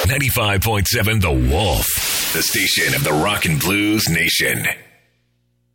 95.7 The Wolf, the station of the Rock and Blues Nation.